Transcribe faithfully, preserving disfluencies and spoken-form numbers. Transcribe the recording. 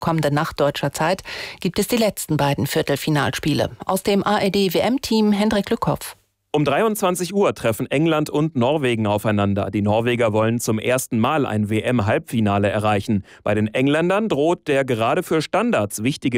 Kommende Nacht deutscher Zeit gibt es die letzten beiden Viertelfinalspiele. Aus dem A R D-W M-Team Hendrik Lückhoff. Um dreiundzwanzig Uhr treffen England und Norwegen aufeinander. Die Norweger wollen zum ersten Mal ein W M-Halbfinale erreichen. Bei den Engländern droht der gerade für Standards wichtige